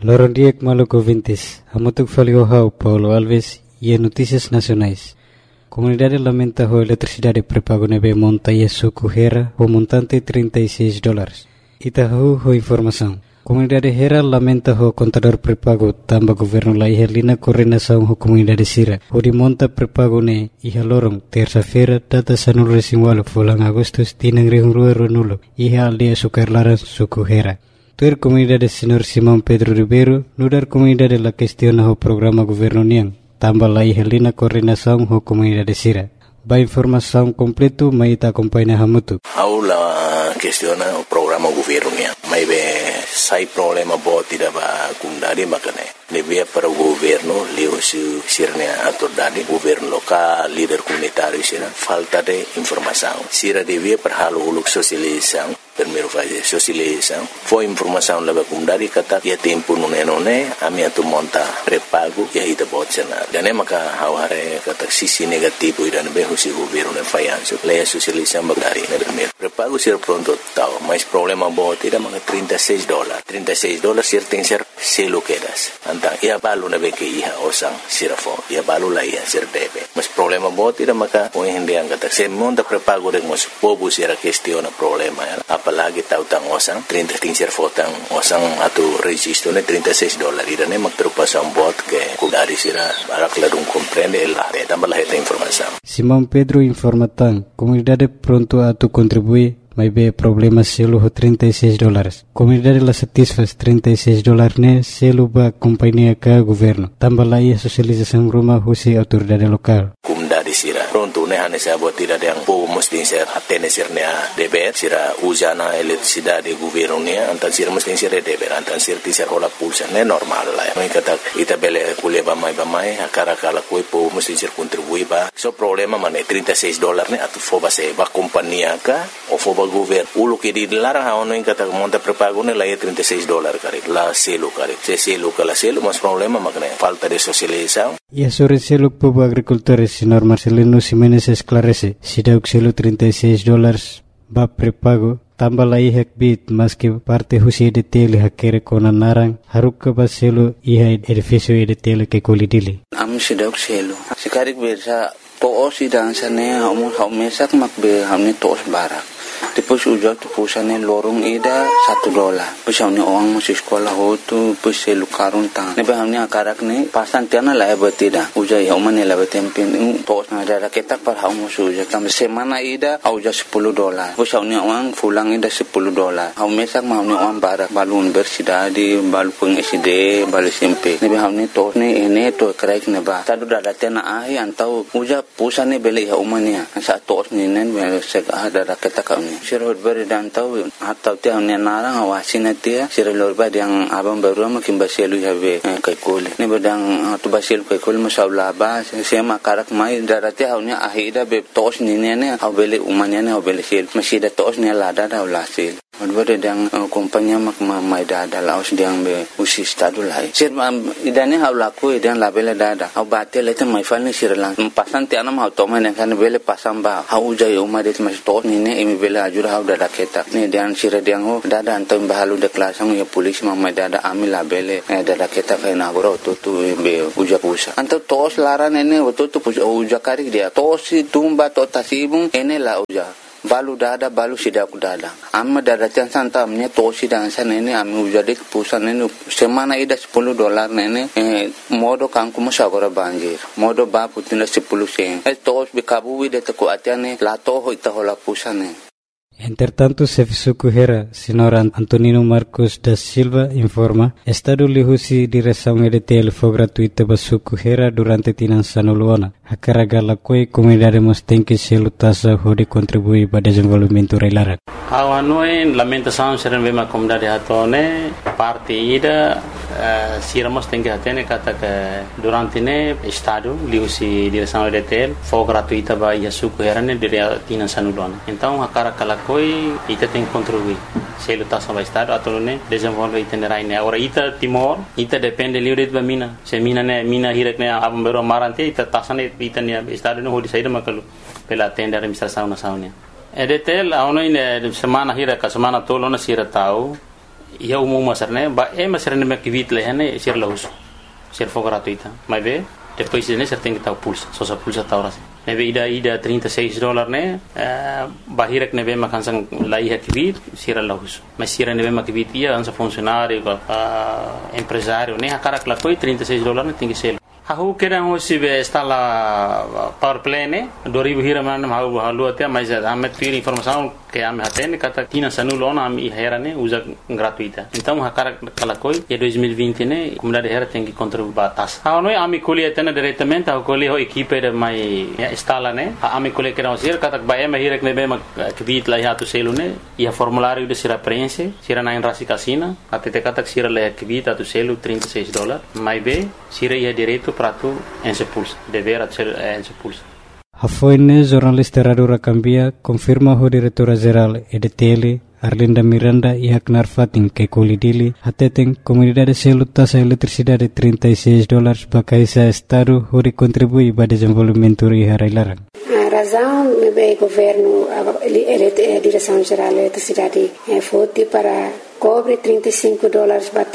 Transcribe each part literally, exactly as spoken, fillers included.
Lorondiek Maluco Vintes, Hamutuk Faliohau, Paulo Alves e Notícias Nacionais. Comunidade lamenta a eletricidade pré-pago nebe monta e suco Hera o montante trinta e seis dólares. Itahu ho informação. Comunidade Hera lamenta o contador pré-pago tamba governo la ihalina coordenação ho comunidade Sira. O de monta pré-pago ne iha lorong terça-feira data sanul resinwalo fulang agustus tinang rihungrua ronulo iha aldia sukar laran suco Hera. Tuer comunidade Senhor Simão Pedro Ribeiro nudar comunidade la questiona ho programa governo niang tamba la ihalina coordenação ho comunidade Sira. Ba informação completo mai ta acompanha hamutu. Aula questiona o programa governo niang. Mai be sai problema bo tidak ba kundari makane. Lebih para o governo leu se sirnya atordade governo local líder comunitário sira falta de informação. Sira devia para halo uluk sosialização. Primeiro fase sosialização. Foi informação leva kundari kata ya tempo nune nune ami atu monta pré-pago ya ita botsenar. Dan maka haware kata sisi negativo ida be husi governo ne fayanso. Leia sosialização bagari na primeiro. Pré-pago sira pronto tau, mas problema bo tidak maka trinta e seis dólares. trinta e seis dólares sir tem ser selo quedas. Antang ia balu na be ke iha osang sirafo. Ia balu la ia sir debe. Mas problema bo tidak maka o hindi ang kata se monta pré-pago de mos pobu sira questiona problema ya. Apalagi tahu tang osang trinta tingser fotang osang atau registro ne trinta e seis dólares irane mak terpasang bot ke kudari sira barak ladung comprende la de tambah la esta informação. Simão Pedro informa tang comunidade pronto a tu contribuir mas be problema selo ho trinta e seis dólares. Comunidade la satisfaz trinta e seis dólares ne selo ba companhia ka governo. Tambah la ia sosialização rumah husi autoridade lokal. Comunidade sira pronto ne hane sa buat tidak yang po mesti ser atene sirnya deber sira usana eletricidade governo ne antan sira mesti sira deber antan sira tisar hola pulsa ne normal la. Mai kata ita bele kuleba mai ba mai akara kala koi po mesti sir contribui ba. So problema mane trinta e seis dólares ne atu foba se ba companhia ka o foba governo ulo que di larang ha ono ingkata monta pré-pago ne la ia trinta e seis dólares kare la selo kare se selo kala selo mas problema makne falta de socialização. E a sobre selo povo agricultores senhor Marcelino Ximenes esclarece si dauk selo trinta e seis dólares ba pré-pago tambah la ihak bit mas que parte husi de tele hakere kona narang haruk ba selo iha edifício de tele que colidili am si dauk selo sikarik bersa to osi dansane hamu haumesak makbe hamne tos barak. Depois ujar tu pusane lorong ida satu dolar. Pusane orang masih sekolah hotu puse lukarun tang. Nebe hamne akarak ne pasan tiana la betida. Ujar ya umane la betempen tos na ada ketak par hamu suja tam semana ida auja sepuluh dolar. Pusane orang fulang ida sepuluh dolar. Haumesak hamne orang barak balu universidade balu pengiside balu S M P. Nebe hamne tos ne ene to kraik ne ba. Tadu dada tena ahi antau ujar pusane bele ya umane. Sa tos ne nen sek ada ketak kami. Sirot beri dan tahu atau tiang ni narang awasin dia sirot beri yang abang baru makin basilu habe kai kol ni bedang tu basilu kai kol masalah ba sema karak mai darati haunya ahida be tos ni ne au bele umanya ne au bele sil masih da tos ni lada da ulasil Berde yang kompanya mak mai dada laos diang be usi stadu lai sir idane hau laku idan labele dada au batel itu mai fal ni sir lang pasan ti anam hau toma ne kan bele pasam ba hau jai umar det mas tos ni ne imi bele ajur hau dada ketak ni dian sir diang ho dada antam bahalu de klasang ya polis mai dada ami labele dada ketak kai na goro tu tu be uja pusa anto tos laran ene tu tu uja kari dia tos tumba to tasibung ene la uja balu dada balu sidak dada amma dada chan santa amnya tosi dan sana ini ami ujade pusan ini semana ida sepuluh dolar nene eh, modo kangku masagora banjir modo ba putina sepuluh sen eh tos be kabu de to atiane la to hoita hola pusane. Entretanto, Sefisuku Hera, senhor Antonino Marcos da Silva, informa, Estado lihusi direção E D T L foi gratuita para Suku Hera durante tinan sanuluana. A carga la coi comunidade mos tem que se lutasa hode contribuir para desenvolvimento reilara. Hawanoi lamentação serem bem a comunidade hatone parte ida uh, siramos tem que atene kata que durante ne Estado lihusi direção E D T L foi gratuita para Suku Hera ne dire tinan sanuluana. Então a carga la coi ita tem que contribuir. Se lutasa para Estado atau ne desenvolve itinerai ne. Agora ita Timor ita depende livre de mina. Se mina ne mina hirak ne abang bero marante ita tasane ita ne Estado no hodi saída makalu pela tenda administração nacional. E D T L a ono ine semana hira ka semana tolo na sira tau ia umum masar né ba é masar né que vit leh né ser lahus ser for gratuita mas vê depois né ser tem que tal pulsa só só pulsa tal assim né vê ida ida trinta e seis dólares né bahirek né vê makan sang lai ha que vit ser lahus mas ser né vê mak vit ia ansa funcionário empresário né a cara que lá foi trinta e seis dólares né tem que ser Aku kira hoje be instala power play ne dua ribu hira mana mau halu até mas ame pira informação que ame hatene kata tina sanulona ame hera ne usa gratuita então a cara kala koi e dois mil e vinte ne comunidade hera tem que contribuir batas a noi ame colhe atena diretamente a colhe ho equipe de mai instala ne ame colhe kira hoje kata ba ame hira ne be que vit lá hatu selo ne e a formulário de sira preenche sira na enrasi casina até te kata sira le que vit atu selo trinta e seis dólares mai be sira ia direito para tu en se pulsa dever ser en se pulsa Hafoine jornalista Radio Rakambia confirma ho diretora geral E D T L Arlinda Miranda e Haknar Fatin que colidili hateten comunidade selo taxa eletricidade trinta e seis dólares bakaisa estado hori contribui para desenvolvimento e harailaran. A razão é governo a direção geral da eletricidade foi para cobre trinta e cinco dólares batu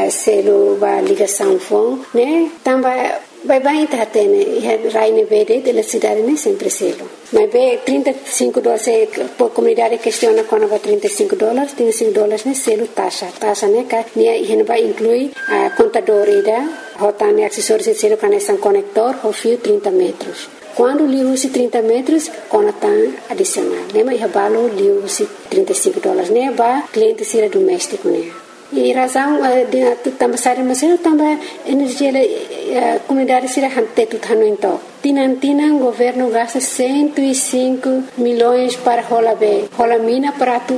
selo ba ligação fon né também vai bem tá tendo e raine verde de eletricidade nem sempre selo mas bem trinta e cinco dólares a comunidade questiona quando vai trinta e cinco dólares trinta e cinco dólares né selo taxa taxa né que ne vai inclui a contador ida rotane acessórios de selo conexão conector o fio trinta metros. Quando li usi trinta metros, conatan adicional. Né, mas balo li usi trinta e cinco dólares. Né, ba cliente sira doméstico né. E razão de também sair mas eu também energia a comunidade sira hante tudo hano então. Tinan tinan governo gasta cento e cinco milhões para rola be. Rola mina para tu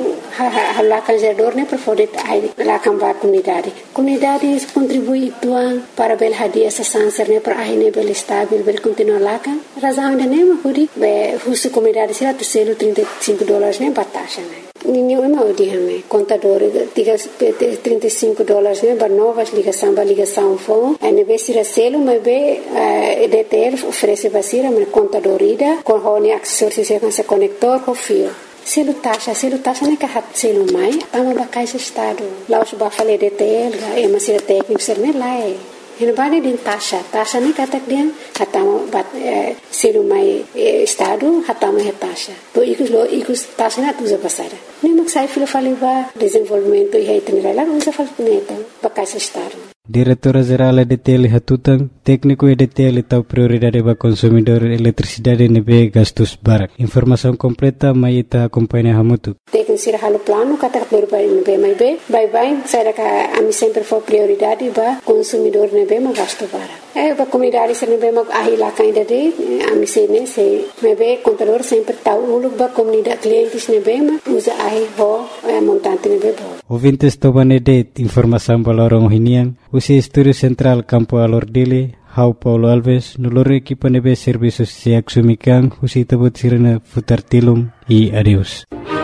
lá canjador né para poder lá cambar comunidade. Comunidade contribui tuan para bel hadia essa sanser né para aí né bel estável bel continuar lá kan. Razão de né mas pudi be husu comunidade sira tu selo trinta e cinco dólares né batasha né. Ninguém é mau dia né. Contador tiga trinta e cinco dólares né para novas ligação para ligação fone. Aí né sira selo mas be E D T L oferece basira mas contador ida com hone acessórios com esse conector com fio. Selo taxa, selo taxa né que hat selo mai, tama bakai se estado. Lá os bafale D T L, é mas sira técnico ser né lá é. Ele vai din taxa, taxa ni kata dia hatama bat selo mai estado hatama é taxa. To ikus lo ikus taxa na tuza pasara. Nem mak sai filo faliva desenvolvimento e itinerário lá usa falneta bakai se estado. Diretora Geral E D T L Hatutang, técnico E D T L tahu prioridade para consumidor eletricidade nebe gastos barak. Informação completa mai ita acompanha hamutu. Técnico sira halo plano kata prioridade nebe mai be, bye bye, saya ka ami sempre for prioridade ba consumidor nebe ma gasto barak. Eh ba comunidade sira nebe ma ahila kainda de ami sene se nebe contador sempre tahu uluk ba comunidade clientes nebe ma usa ahi ho montante nebe bo. Ouvintes tobane de informação balorong hinian. Usi Estúdio Central Campo Alordile, Hau Paulo Alves, nulor equipa nebe serviços se axumikan, usi tabut sirena futar tilum e adeus.